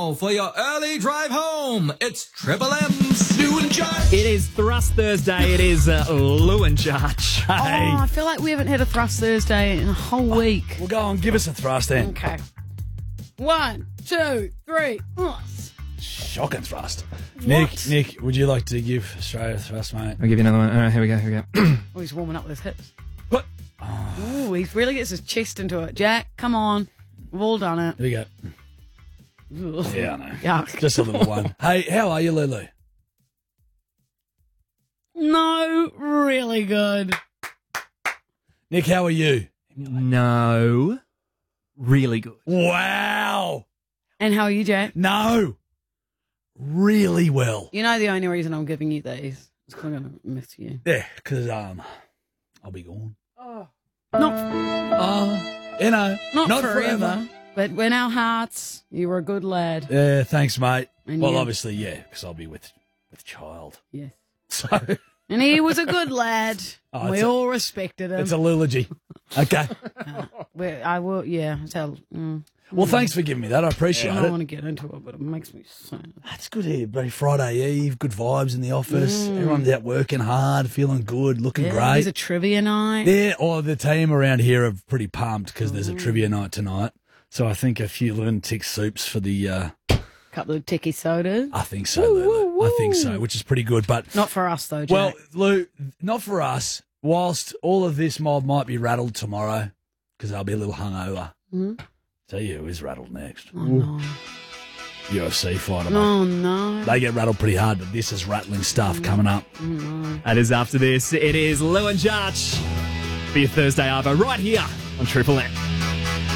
now for your early drive home. It's Triple M's Lou and Judge. It is Thrust Thursday. It is Lou and Judge. Hey. Oh, I feel like we haven't had a Thrust Thursday in a whole week. Well, go on, give us a thrust then. Okay. 1, 2, 3. Shocking thrust. Nick, would you like to give Australia a thrust, mate? I'll give you another one. All right, here we go. Oh, he's warming up with his hips. What? Oh, he really gets his chest into it. Jack, come on. We've all done it. Here we go. Ugh. Yeah, I know. Yuck. Just a little one. Hey, how are you, Lulu? No, really good. Nick, how are you? No. Really good. Wow. And how are you, Jack? No. Really well. You know the only reason I'm giving you these is because I'm going to miss you. Yeah, because I'll be gone. Not Not forever. But in our hearts, you were a good lad. Yeah, thanks, mate. And well, you- obviously, yeah, because I'll be with child. Yes. So And he was a good lad. Oh, We it's a- all respected him. it's a eulogy. Okay. I will, yeah. Well, thanks for giving me that. I appreciate I don't it. want to get into it, but it makes me sad. That's good here, buddy. Friday Eve, good vibes in the office. Everyone's out working hard, feeling good, looking Yeah, great. there's a trivia night. Yeah, the team around here are pretty pumped because there's a trivia night tonight. So I think a few lunatic soups for the. Couple of techie sodas. I think so, Lulu. I think so, which is pretty good. But Not for us, though, Jack. well, Lou, not for us. Whilst all of this mob might be rattled tomorrow because they'll be a little hungover. Tell you who is rattled next. Oh, no. UFC fighter, mate. Oh, no. They get rattled pretty hard, but this is rattling stuff coming up. That is after this. It is Lou and Judge for your Thursday Arvo right here on Triple M.